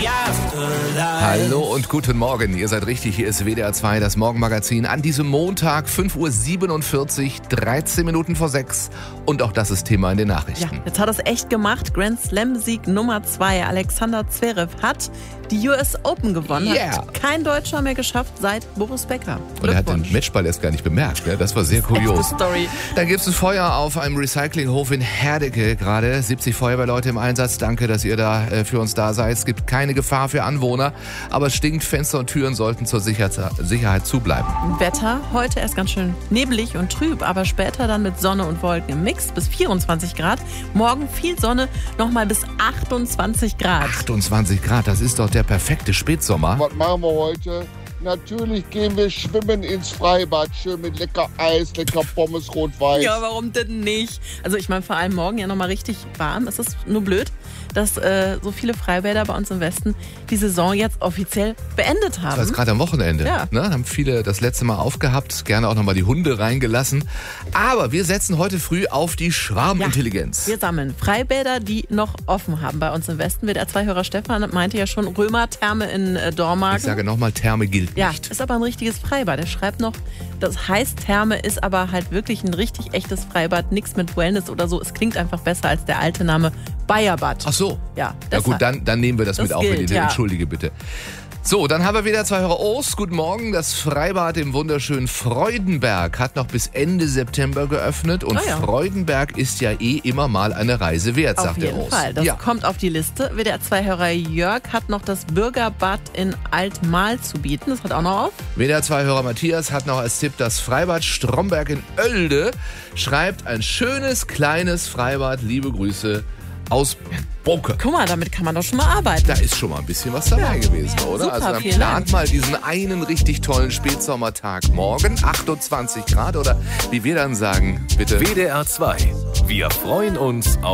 Hallo und guten Morgen. Ihr seid richtig, hier ist WDR 2, das Morgenmagazin an diesem Montag, 5:47 Uhr, 13 Minuten vor 6. Und auch das ist Thema in den Nachrichten. Ja, jetzt hat er es echt gemacht. Grand Slam-Sieg Nummer 2. Alexander Zverev hat die US Open gewonnen. Yeah. Hat kein Deutscher mehr geschafft seit Boris Becker. Und er hat den Matchball erst gar nicht bemerkt. Ne? Das war sehr kurios. Echte Story. Dann gibt es ein Feuer auf einem Recyclinghof in Herdecke gerade. 70 Feuerwehrleute im Einsatz. Danke, dass ihr da für uns da seid. Es gibt keine Gefahr für Anwohner, aber es stinkt. Fenster und Türen sollten zur Sicherheit zubleiben. Wetter heute erst ganz schön neblig und trüb, aber später dann mit Sonne und Wolken im Mix bis 24 Grad. Morgen viel Sonne, nochmal bis 28 Grad. 28 Grad, das ist doch der perfekte Spätsommer. Was machen wir heute? Natürlich gehen wir schwimmen ins Freibad, schön mit lecker Eis, lecker Pommes, rot-weiß. Ja, warum denn nicht? Also ich meine, vor allem morgen ja nochmal richtig warm. Es ist nur blöd, dass so viele Freibäder bei uns im Westen die Saison jetzt offiziell beendet haben. Das war jetzt gerade am Wochenende. Ja. Ne? Haben viele das letzte Mal aufgehabt, gerne auch nochmal die Hunde reingelassen. Aber wir setzen heute früh auf die Schwarmintelligenz. Wir sammeln Freibäder, die noch offen haben bei uns im Westen. WDR 2-Hörer Stefan meinte ja schon Römer-Therme in Dormagen. Ich sage nochmal, Therme gilt Ja, nicht. ist aber ein richtiges Freibad. Er schreibt noch, das heißt Therme, ist aber halt wirklich ein richtig echtes Freibad. Nichts mit Wellness oder so. Es klingt einfach besser als der alte Name Bayerbad. Ach so. Ja, Na gut, dann nehmen wir das mit auf. gilt, ja. Entschuldige bitte. So, dann haben wir wieder 2 Hörer. Ost, guten Morgen. Das Freibad im wunderschönen Freudenberg hat noch bis Ende September geöffnet. Und Freudenberg ist ja immer mal eine Reise wert, Auf sagt der jeden Ost. Fall. Das kommt auf die Liste. WDR 2-Hörer Jörg hat noch das Bürgerbad in Altmahl zu bieten. Das hat auch noch auf. WDR 2-Hörer Matthias hat noch als Tipp das Freibad Stromberg in Oelde. Schreibt ein schönes, kleines Freibad. Liebe Grüße aus Boke. Guck mal, damit kann man doch schon mal arbeiten. Da ist schon mal ein bisschen was dabei gewesen, oder? Super, also dann vielen plant Dank. mal diesen einen richtig tollen Spätsommertag morgen, 28 Grad oder wie wir dann sagen, bitte. WDR 2. Wir freuen uns auf